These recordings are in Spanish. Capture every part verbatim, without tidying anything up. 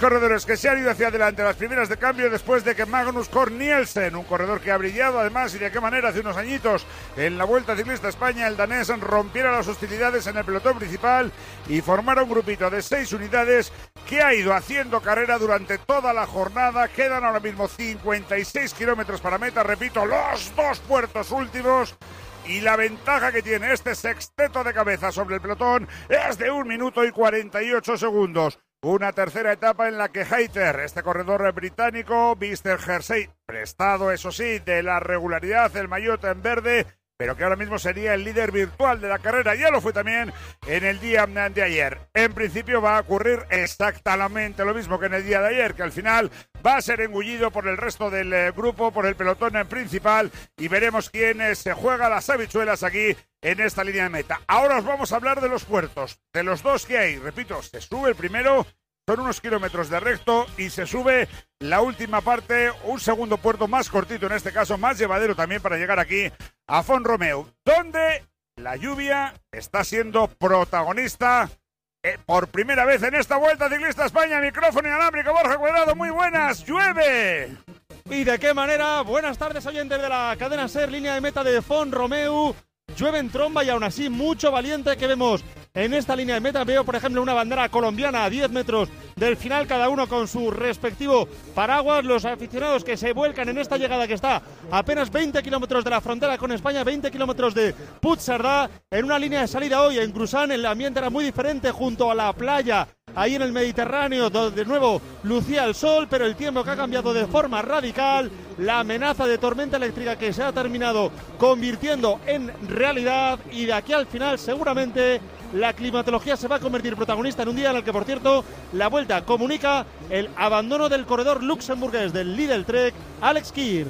corredores que se han ido hacia adelante las primeras de cambio después de que Magnus Cort Nielsen, un corredor que ha brillado además y de qué manera hace unos añitos en la Vuelta Ciclista España, el danés rompiera las hostilidades en el pelotón principal y formara un grupito de seis unidades que ha ido haciendo carrera durante toda la jornada. Quedan ahora mismo cincuenta y seis kilómetros para meta, repito, los dos puertos últimos. Y la ventaja que tiene este sexteto de cabeza sobre el pelotón es de un minuto y cuarenta y ocho segundos. Una tercera etapa en la que Hayter, este corredor británico, viste el jersey prestado, eso sí, de la regularidad, el maillot en verde, pero que ahora mismo sería el líder virtual de la carrera. Ya lo fue también en el día de ayer. En principio va a ocurrir exactamente lo mismo que en el día de ayer, que al final va a ser engullido por el resto del eh, grupo, por el pelotón principal, y veremos quién eh, se juega las habichuelas aquí en esta línea de meta. Ahora os vamos a hablar de los puertos, de los dos que hay. Repito, se sube el primero, son unos kilómetros de recto, y se sube la última parte, un segundo puerto más cortito, en este caso más llevadero también para llegar aquí a Font-Romeu, donde la lluvia está siendo protagonista eh, por primera vez en esta Vuelta Ciclista España. Micrófono inalámbrico, Borja Cuadrado, muy buenas, llueve. ¿Y de qué manera? Buenas tardes, oyentes de la cadena SER, línea de meta de Font-Romeu. Llueve en tromba y aún así mucho valiente que vemos en esta línea de meta. Veo, por ejemplo, una bandera colombiana a diez metros del final, cada uno con su respectivo paraguas. Los aficionados que se vuelcan en esta llegada que está a apenas veinte kilómetros de la frontera con España, veinte kilómetros de Puigcerdá, en una línea de salida hoy en Grusán. El ambiente era muy diferente junto a la playa, ahí en el Mediterráneo, donde de nuevo lucía el sol, pero el tiempo que ha cambiado de forma radical. La amenaza de tormenta eléctrica que se ha terminado convirtiendo en realidad, y de aquí al final seguramente la climatología se va a convertir protagonista en un día en el que, por cierto, la Vuelta comunica el abandono del corredor luxemburgués del Lidl Trek, Alex Kirch.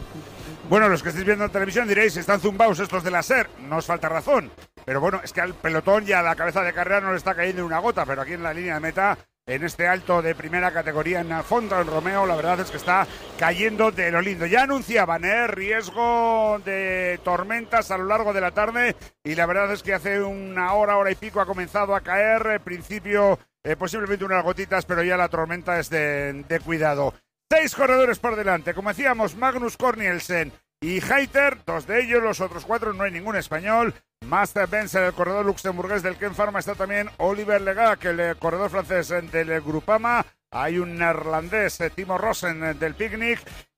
Bueno, los que estáis viendo en televisión diréis, están zumbaos estos de la SER, no os falta razón. Pero bueno, es que al pelotón ya la cabeza de carrera no le está cayendo una gota, pero aquí en la línea de meta, en este alto de primera categoría en Font-Romeu, la verdad es que está cayendo de lo lindo. Ya anunciaban ¿eh? riesgo de tormentas a lo largo de la tarde, y la verdad es que hace una hora, hora y pico ha comenzado a caer. En principio, eh, posiblemente unas gotitas, pero ya la tormenta es de, de cuidado. Seis corredores por delante, como decíamos, Magnus Cort Nielsen y Hayter, dos de ellos, los otros cuatro no hay ningún español. Master Benson, el corredor luxemburgués del Ken Pharma, está también Oliver Legac, el corredor francés del Grupama. Hay un neerlandés, Timo Rosen, del Picnic,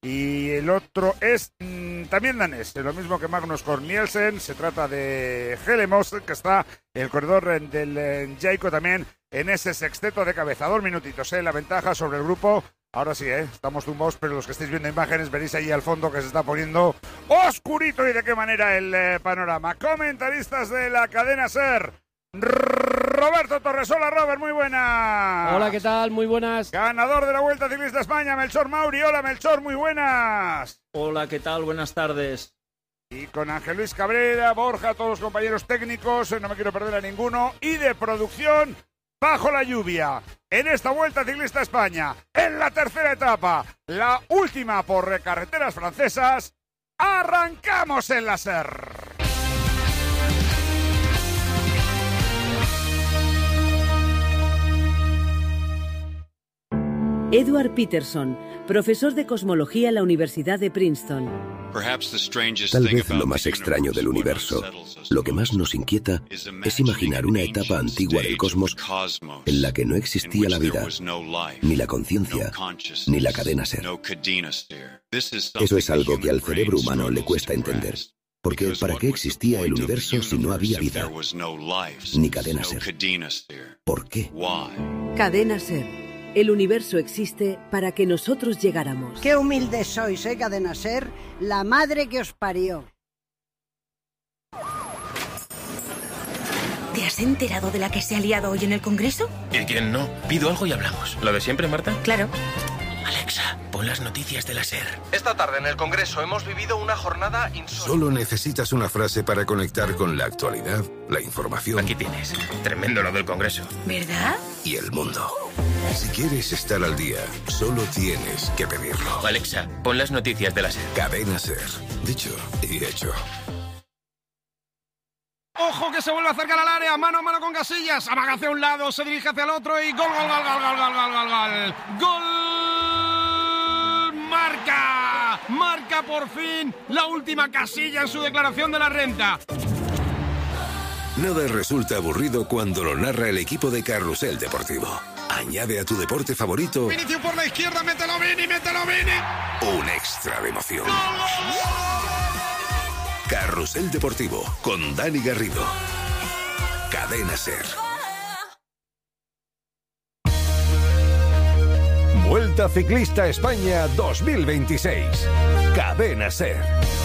y el otro es mmm, también danés, lo mismo que Magnus Cort Nielsen. Se trata de Helemos, que está el corredor del eh, Jayco también en ese sexteto de cabeza. Dos minutitos, eh, la ventaja sobre el grupo. Ahora sí, ¿eh? Estamos tumbados, pero los que estáis viendo imágenes veréis ahí al fondo que se está poniendo oscurito, y de qué manera el eh, panorama. Comentaristas de la cadena SER, Roberto Torresola. Robert, muy buenas. Hola, ¿qué tal? Muy buenas. Ganador de la Vuelta Ciclista España, Melchor Mauri. Hola, Melchor, muy buenas. Hola, ¿qué tal? Buenas tardes. Y con Ángel Luis Cabrera, Borja, todos los compañeros técnicos, no me quiero perder a ninguno, y de producción, bajo la lluvia, en esta Vuelta Ciclista España, en la tercera etapa, la última por carreteras francesas, arrancamos en la SER. Edward Peterson, profesor de cosmología en la Universidad de Princeton. Tal vez lo más extraño del universo, lo que más nos inquieta, es imaginar una etapa antigua del cosmos en la que no existía la vida, ni la conciencia, ni la cadena SER. Eso es algo que al cerebro humano le cuesta entender. Porque ¿para qué existía el universo si no había vida? Ni cadena SER. ¿Por qué? Cadena SER. El universo existe para que nosotros llegáramos. Qué humildes sois, ¿eh, Cadena SER? La madre que os parió. ¿Te has enterado de la que se ha liado hoy en el Congreso? ¿Y quién no? Pido algo y hablamos. ¿Lo de siempre, Marta? Claro. Alexa, pon las noticias de la SER. Esta tarde en el Congreso hemos vivido una jornada insólita. Solo necesitas una frase para conectar con la actualidad, la información. Aquí tienes. Tremendo lo del Congreso. ¿Verdad? Y el mundo. Si quieres estar al día, solo tienes que pedirlo. Alexa, pon las noticias de la SER. Cadena SER. Dicho y hecho. Ojo que se vuelve a acercar al área, mano a mano con Casillas, amaga hacia un lado, se dirige hacia el otro y gol, gol, gol, gol, gol, gol, gol, gol, gol. ¡Gol! ¡Marca! Marca por fin la última Casilla en su declaración de la renta. Nada resulta aburrido cuando lo narra el equipo de Carrusel Deportivo. Añade a tu deporte favorito Vinicius por la izquierda, mételo Vini, mételo Vini. un extra de emoción. Carrusel Deportivo con Dani Garrido. Cadena SER. Vuelta Ciclista España dos mil veintiséis. Cadena SER.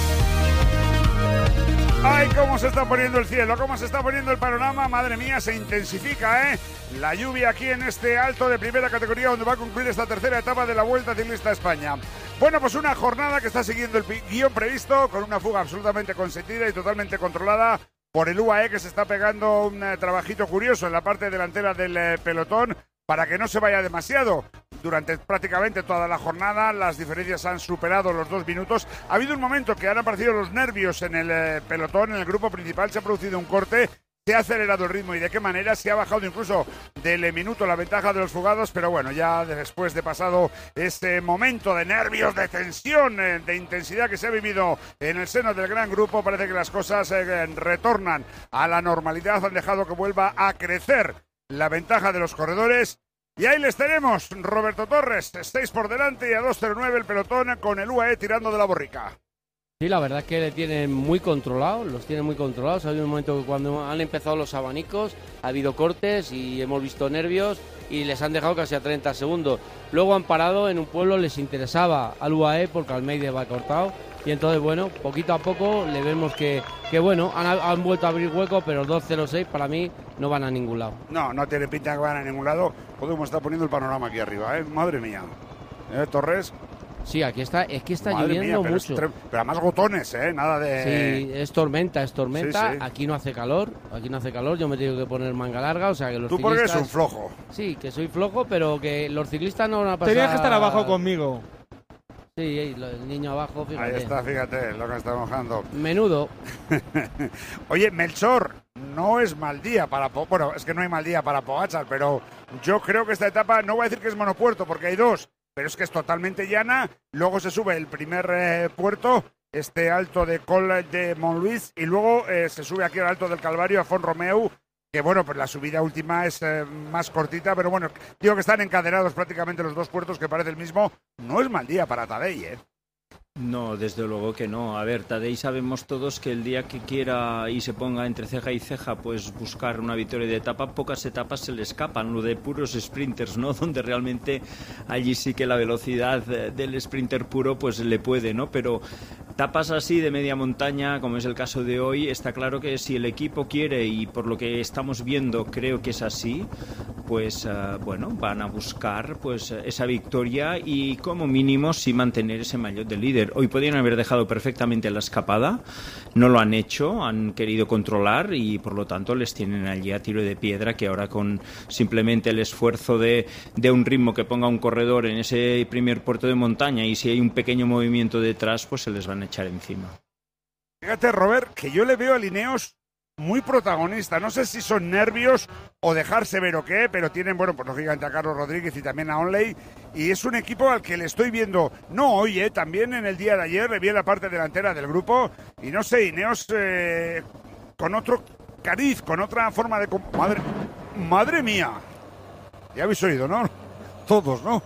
¡Ay, cómo se está poniendo el cielo! ¡Cómo se está poniendo el panorama! Madre mía, se intensifica, ¿eh? La lluvia aquí en este alto de primera categoría donde va a concluir esta tercera etapa de la Vuelta Ciclista España. Bueno, pues una jornada que está siguiendo el guión previsto con una fuga absolutamente consentida y totalmente controlada por el U A E, que se está pegando un eh, trabajito curioso en la parte delantera del eh, pelotón para que no se vaya demasiado. Durante prácticamente toda la jornada las diferencias han superado los dos minutos. Ha habido un momento que han aparecido los nervios en el eh, pelotón, en el grupo principal, se ha producido un corte, se ha acelerado el ritmo y de qué manera, se ha bajado incluso del eh, minuto la ventaja de los fugados, pero bueno, ya después de pasado este momento de nervios, de tensión, eh, de intensidad que se ha vivido en el seno del gran grupo, parece que las cosas eh, retornan a la normalidad, han dejado que vuelva a crecer la ventaja de los corredores. Y ahí les tenemos, Roberto Torres, seis por delante y a dos cero nueve el pelotón con el U A E tirando de la borrica. Sí, la verdad es que le tienen muy controlados, los tienen muy controlados. Ha habido un momento que cuando han empezado los abanicos ha habido cortes y hemos visto nervios y les han dejado casi a treinta segundos. Luego han parado en un pueblo, les interesaba al U A E porque Almeida va cortado. Y entonces, bueno, poquito a poco le vemos que, que bueno, han, han vuelto a abrir hueco, pero dos cero seis para mí no van a ningún lado. No, no tiene pinta que van a ningún lado. Podemos estar poniendo el panorama aquí arriba, ¿eh? Madre mía. ¿Eh, Torres? Sí, aquí está, es que está Madre lloviendo mía, pero mucho. Es tre- pero además gotones, ¿eh? Nada de... Sí, es tormenta, es tormenta. Sí, sí. Aquí no hace calor, aquí no hace calor. Yo me tengo que poner manga larga, o sea que los Tú ciclistas... porque eres un flojo. Sí, que soy flojo, pero que los ciclistas no van a pasar... Tenías que estar abajo conmigo. Sí, el niño abajo, fíjate. Ahí está, fíjate lo que está mojando. Menudo. Oye, Melchor, no es mal día para... Po- bueno, es que no hay mal día para Pogačar, pero yo creo que esta etapa, no voy a decir que es monopuerto, porque hay dos, pero es que es totalmente llana. Luego se sube el primer eh, puerto, este alto de Col de Montluís, y luego eh, se sube aquí al alto del Calvario, a Font-Romeu, que bueno, pues la subida última es eh, más cortita, pero bueno, digo que están encadenados prácticamente los dos puertos, que parece el mismo. No es mal día para Tadej, ¿eh? No, desde luego que no. A ver, Tadej sabemos todos que el día que quiera y se ponga entre ceja y ceja, pues buscar una victoria de etapa, pocas etapas se le escapan, lo de puros sprinters, ¿no? Donde realmente allí sí que la velocidad del sprinter puro pues le puede, ¿no? Pero etapas así de media montaña, como es el caso de hoy, está claro que si el equipo quiere, y por lo que estamos viendo creo que es así, pues uh, bueno, van a buscar pues esa victoria y como mínimo sí mantener ese maillot de líder. Hoy podrían haber dejado perfectamente la escapada, no lo han hecho, han querido controlar y por lo tanto les tienen allí a tiro de piedra, que ahora con simplemente el esfuerzo de, de un ritmo que ponga un corredor en ese primer puerto de montaña, y si hay un pequeño movimiento detrás, pues se les van a echar encima. Fíjate, Robert, que yo le veo a Ineos muy protagonista. No sé si son nervios o dejarse ver o qué, pero tienen, bueno, pues lógicamente a Carlos Rodríguez y también a Onley, y es un equipo al que le estoy viendo, no hoy, eh, también en el día de ayer le vi en la parte delantera del grupo, y no sé, Ineos eh, con otro cariz, con otra forma de... comp- Madre, madre mía, ya habéis oído, ¿no? Todos, ¿no?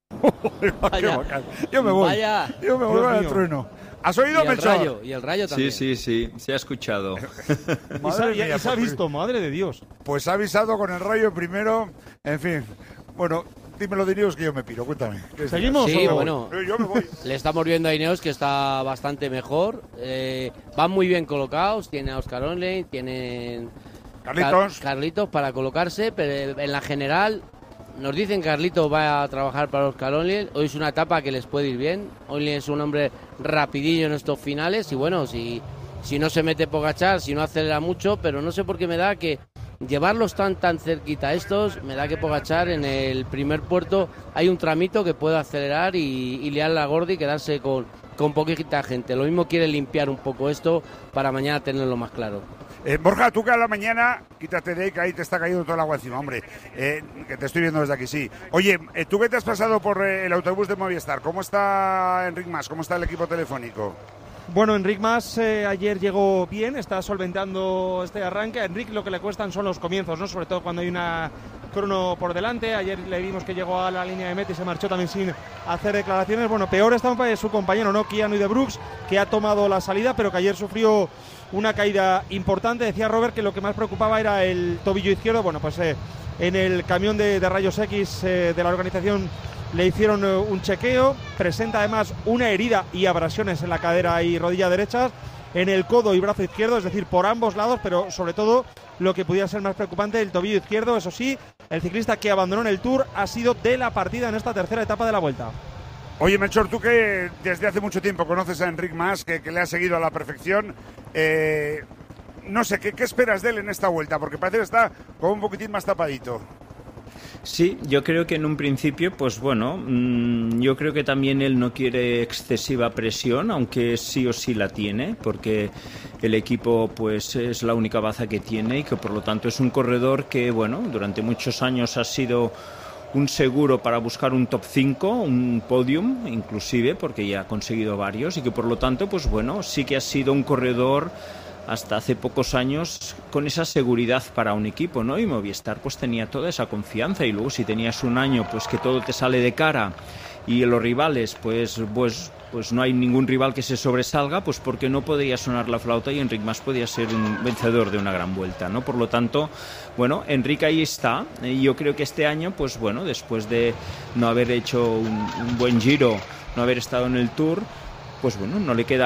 Vaya, yo me voy, vaya. yo me voy Dios al mío. trueno. ¿Has oído, Y el Melchor? rayo, y el rayo también. Sí, sí, sí, se ha escuchado. Y se, ha- y se ha visto, madre de Dios. Pues ha avisado con el rayo primero, en fin. Bueno, dímelo de Ineos que yo me piro, cuéntame. ¿Qué ¿Seguimos decías? Sí, o no? bueno, Eh, yo me voy. le estamos viendo a Ineos que está bastante mejor. Eh, van muy bien colocados. Tiene a Oscar Onley, tienen Carlitos. Car- Carlitos para colocarse, pero en la general nos dicen que Carlitos va a trabajar para Oscar Onley. Hoy es una etapa que les puede ir bien. Onley es un hombre rapidillo en estos finales y bueno, si, si no se mete Pogačar, si no acelera mucho, pero no sé por qué me da que llevarlos tan tan cerquita a estos, me da que Pogačar en el primer puerto hay un tramito que puede acelerar y, y liar la gorda y quedarse con, con poquita gente. Lo mismo quiere limpiar un poco esto para mañana tenerlo más claro. Eh, Borja, tú que a la mañana, quítate de ahí, que ahí te está cayendo todo el agua encima, hombre, eh, que te estoy viendo desde aquí, sí. Oye, eh, tú que te has pasado por eh, el autobús de Movistar, ¿cómo está Enric Mas? ¿Cómo está el equipo telefónico? Bueno, Enric Mas eh, ayer llegó bien, está solventando este arranque. A Enric lo que le cuestan son los comienzos, ¿no? Sobre todo cuando hay una crono por delante. Ayer le vimos que llegó a la línea de meta y se marchó también sin hacer declaraciones. Bueno, peor está su compañero, ¿no? Keanu de Brooks, que ha tomado la salida, pero que ayer sufrió una caída importante. Decía Robert que lo que más preocupaba era el tobillo izquierdo. Bueno, pues eh, en el camión de, de rayos X eh, de la organización le hicieron eh, un chequeo. Presenta además una herida y abrasiones en la cadera y rodilla derechas, en el codo y brazo izquierdo, es decir, por ambos lados, pero sobre todo lo que pudiera ser más preocupante, el tobillo izquierdo. Eso sí, el ciclista que abandonó en el Tour ha sido de la partida en esta tercera etapa de la Vuelta. Oye, Melchor, tú que desde hace mucho tiempo conoces a Enric Mas, que, que le ha seguido a la perfección, eh, no sé, ¿qué, ¿qué esperas de él en esta Vuelta? Porque parece que está como un poquitín más tapadito. Sí, yo creo que en un principio, pues bueno, mmm, yo creo que también él no quiere excesiva presión, aunque sí o sí la tiene, porque el equipo pues es la única baza que tiene y que por lo tanto es un corredor que, bueno, durante muchos años ha sido un seguro para buscar un top cinco, un podium inclusive, porque ya ha conseguido varios y que por lo tanto, pues bueno, sí que ha sido un corredor hasta hace pocos años con esa seguridad para un equipo, ¿no? Y Movistar pues tenía toda esa confianza, y luego si tenías un año pues que todo te sale de cara y los rivales pues pues pues no hay ningún rival que se sobresalga, pues porque no podía sonar la flauta y Enric Mas podía ser un vencedor de una gran vuelta, ¿no? Por lo tanto, bueno, Enric ahí está, y yo creo que este año pues bueno, después de no haber hecho un, un buen Giro, no haber estado en el Tour, pues bueno, no le queda